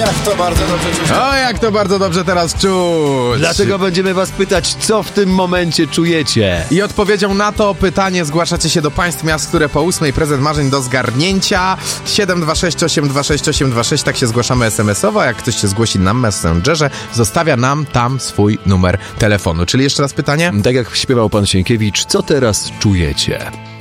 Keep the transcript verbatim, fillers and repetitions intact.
jak to bardzo dobrze czuć. O, jak to bardzo dobrze teraz czuć. Dlatego będziemy was pytać, co w tym momencie czujecie. I odpowiedzią na to pytanie zgłaszacie się do państw miast, które po ósmej prezent marzeń do zgarnięcia. siedem dwa sześć osiem dwa sześć osiem dwa sześć, tak się zgłaszamy es em esowo. Jak ktoś się zgłosi na Messengerze, zostawia nam tam swój numer telefonu. Czyli jeszcze raz pytanie? Tak jak śpiewał pan Sienkiewicz, co teraz czujecie?